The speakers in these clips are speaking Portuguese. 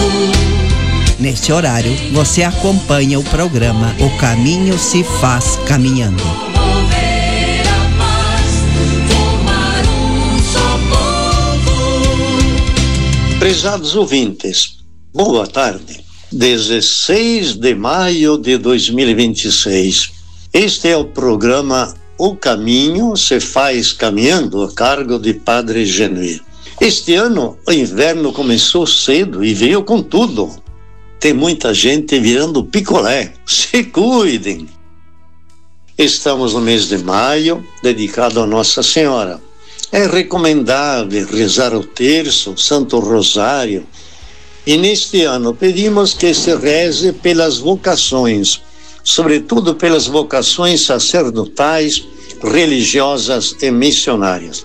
Neste horário, você acompanha o programa O Caminho se Faz Caminhando. Prezados ouvintes, boa tarde. 16 de maio de 2026. Este é o programa O Caminho se Faz Caminhando, a cargo de Padre Genuí. Este ano, o inverno começou cedo e veio com tudo. Tem muita gente virando picolé. Se cuidem! Estamos no mês de maio, dedicado a Nossa Senhora. É recomendável rezar o terço, o Santo Rosário. E neste ano pedimos que se reze pelas vocações, sobretudo pelas vocações sacerdotais, religiosas e missionárias.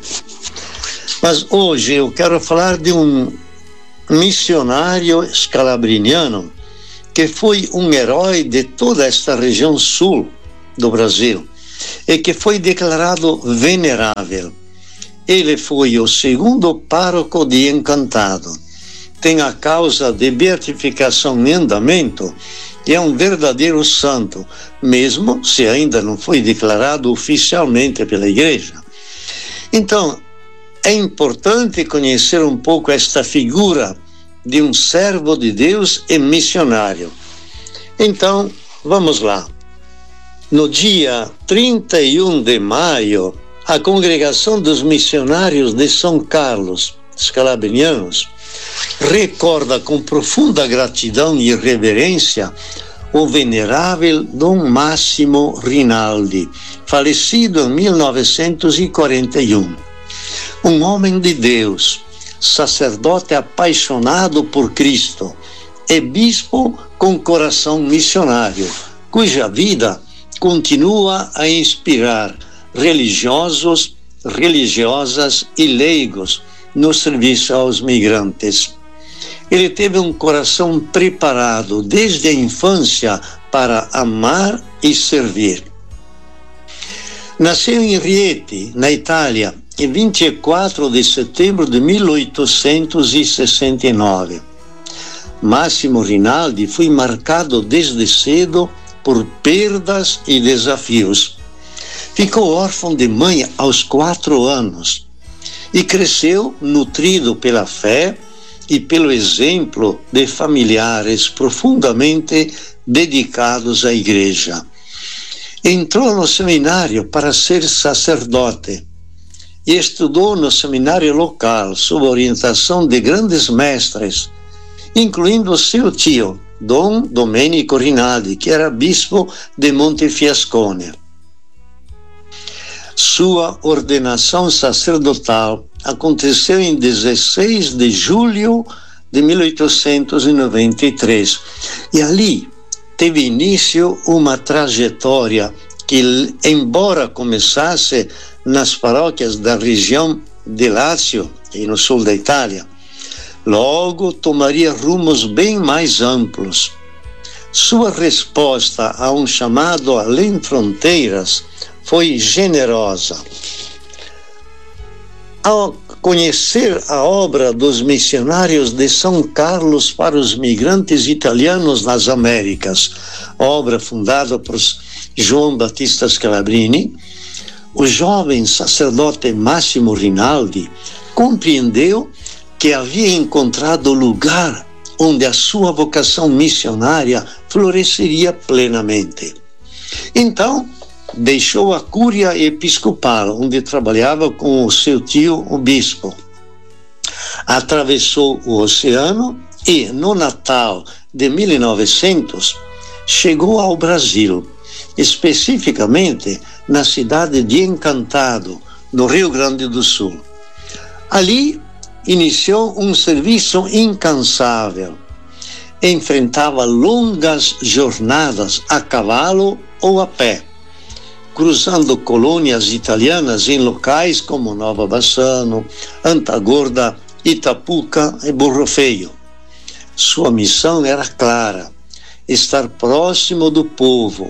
Mas hoje eu quero falar de um missionário scalabriniano que foi um herói de toda esta região sul do Brasil e que foi declarado venerável. Ele foi o segundo pároco de Encantado, tem a causa de beatificação em andamento e é um verdadeiro santo, mesmo se ainda não foi declarado oficialmente pela Igreja. Então, é importante conhecer um pouco esta figura de um servo de Deus e missionário. Então, vamos lá. No dia 31 de maio, a Congregação dos Missionários de São Carlos, scalabrinianos, recorda com profunda gratidão e reverência o venerável Dom Máximo Rinaldi, falecido em 1941. Um homem de Deus, sacerdote apaixonado por Cristo e bispo com coração missionário, cuja vida continua a inspirar religiosos, religiosas e leigos no serviço aos migrantes. Ele teve um coração preparado desde a infância para amar e servir. Nasceu em Rieti, na Itália, em 24 de setembro de 1869. Máximo Rinaldi foi marcado desde cedo por perdas e desafios. Ficou órfão de mãe aos 4 anos e cresceu nutrido pela fé e pelo exemplo de familiares profundamente dedicados à Igreja. Entrou no seminário para ser sacerdote e estudou no seminário local sob a orientação de grandes mestres, incluindo seu tio, Dom Domenico Rinaldi, que era bispo de Montefiascone. Sua ordenação sacerdotal aconteceu em 16 de julho de 1893 e ali teve início uma trajetória que, embora começasse nas paróquias da região de Lácio e no sul da Itália, logo tomaria rumos bem mais amplos. Sua resposta a um chamado além fronteiras foi generosa. Ao conhecer a obra dos missionários de São Carlos para os migrantes italianos nas Américas, obra fundada por João Battista Scalabrini, o jovem sacerdote Máximo Rinaldi compreendeu que havia encontrado o lugar onde a sua vocação missionária floresceria plenamente. Então, deixou a cúria episcopal, onde trabalhava com o seu tio, o bispo. Atravessou o oceano e, no Natal de 1900, chegou ao Brasil, especificamente na cidade de Encantado, no Rio Grande do Sul. Ali, iniciou um serviço incansável. Enfrentava longas jornadas a cavalo ou a pé, cruzando colônias italianas em locais como Nova Bassano, Antagorda, Itapuca e Burro Feio. Sua missão era clara: estar próximo do povo,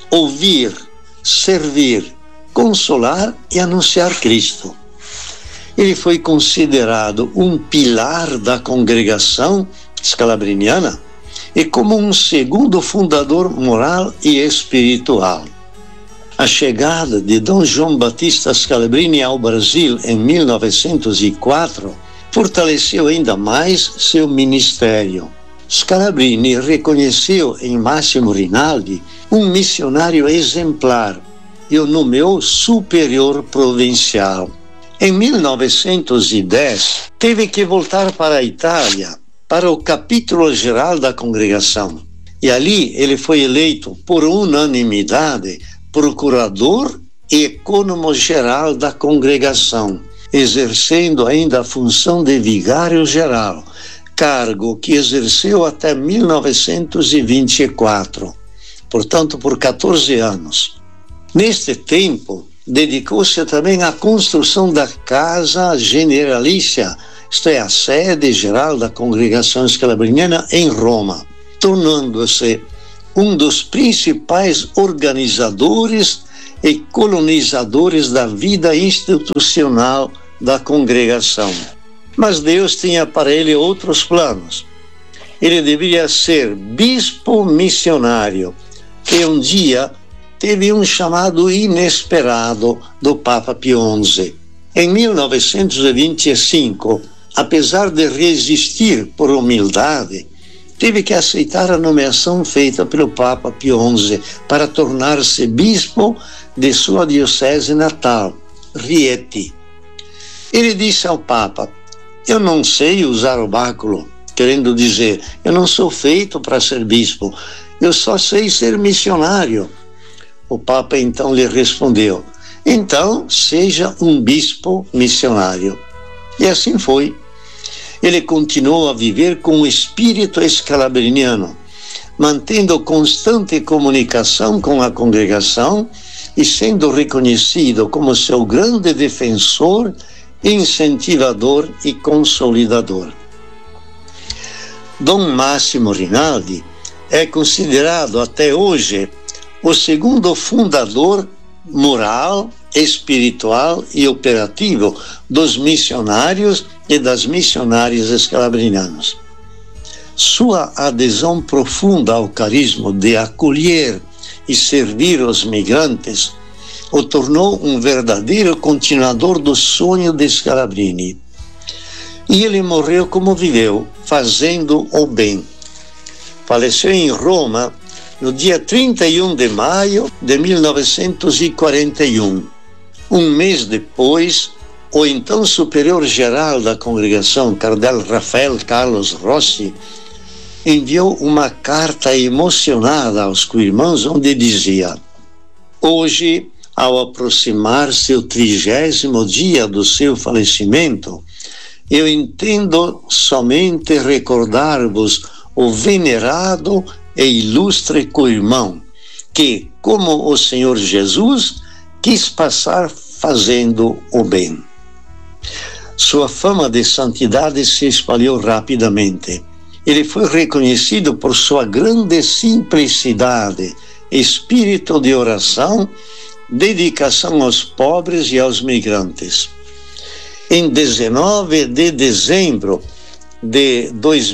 ouvir, servir, consolar e anunciar Cristo. Ele foi considerado um pilar da congregação scalabriniana e como um segundo fundador moral e espiritual. A chegada de Dom João Batista Scalabrini ao Brasil em 1904 fortaleceu ainda mais seu ministério. Scalabrini reconheceu em Máximo Rinaldi um missionário exemplar e o nomeou superior provincial. Em 1910, teve que voltar para a Itália, para o capítulo geral da congregação. E ali ele foi eleito por unanimidade procurador e ecônomo-geral da congregação, exercendo ainda a função de vigário-geral, cargo que exerceu até 1924, portanto por 14 anos. Neste tempo, dedicou-se também à construção da Casa Generalícia, isto é, a sede geral da congregação scalabriniana em Roma, tornando-se um dos principais organizadores e colonizadores da vida institucional da congregação. Mas Deus tinha para ele outros planos. Ele deveria ser bispo missionário, que um dia teve um chamado inesperado do Papa Pio XI. Em 1925, apesar de resistir por humildade, teve que aceitar a nomeação feita pelo Papa Pio XI para tornar-se bispo de sua diocese natal, Rieti. Ele disse ao Papa: eu não sei usar o báculo, querendo dizer, eu não sou feito para ser bispo, eu só sei ser missionário. O Papa então lhe respondeu: então seja um bispo missionário. E assim foi. Ele continuou a viver com o espírito scalabriniano, mantendo constante comunicação com a congregação e sendo reconhecido como seu grande defensor, incentivador e consolidador. Dom Máximo Rinaldi é considerado até hoje o segundo fundador moral, espiritual e operativo dos missionários e das missionárias scalabrinianas. Sua adesão profunda ao carisma de acolher e servir os migrantes o tornou um verdadeiro continuador do sonho de Scalabrini. E ele morreu como viveu, fazendo o bem. Faleceu em Roma no dia 31 de maio de 1941. Um mês depois, o então superior-geral da congregação, Cardeal Rafael Carlos Rossi, enviou uma carta emocionada aos coirmãos, onde dizia: hoje, ao aproximar-se o 30º dia do seu falecimento, eu entendo somente recordar-vos o venerado e ilustre co-irmão que, como o Senhor Jesus, quis passar fazendo o bem. Sua fama de santidade se espalhou rapidamente. Ele foi reconhecido por sua grande simplicidade, espírito de oração, dedicação aos pobres e aos migrantes. Em 19 de dezembro de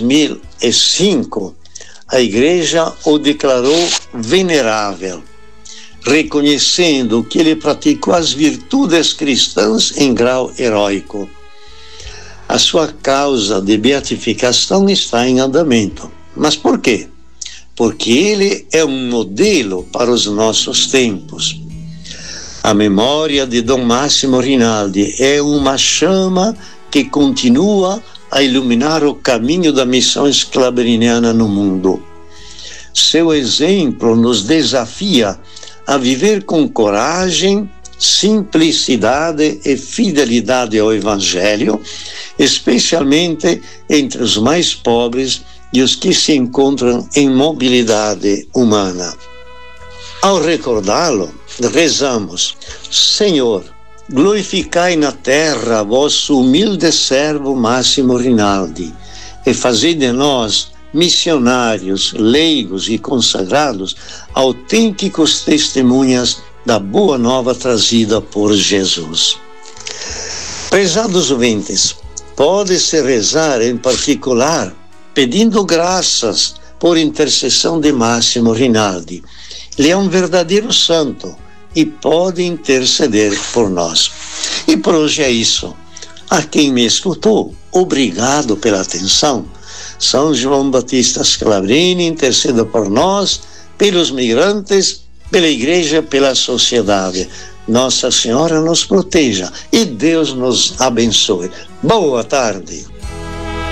2005, a Igreja o declarou venerável, reconhecendo que ele praticou as virtudes cristãs em grau heróico. A sua causa de beatificação está em andamento. Mas por quê? Porque ele é um modelo para os nossos tempos. A memória de Dom Máximo Rinaldi é uma chama que continua a iluminar o caminho da missão scalabriniana no mundo. Seu exemplo nos desafia a viver com coragem, simplicidade e fidelidade ao Evangelho, especialmente entre os mais pobres e os que se encontram em mobilidade humana. Ao recordá-lo, rezamos: Senhor, glorificai na terra vosso humilde servo Máximo Rinaldi e fazei de nós, missionários, leigos e consagrados, autênticos testemunhas da boa nova trazida por Jesus. Prezados ouvintes, pode-se rezar em particular pedindo graças por intercessão de Máximo Rinaldi. Ele é um verdadeiro santo e pode interceder por nós. E por hoje é isso. A quem me escutou, obrigado pela atenção. São João Batista Scalabrini interceda por nós, pelos migrantes, pela igreja, pela sociedade. Nossa Senhora nos proteja e Deus nos abençoe. Boa tarde.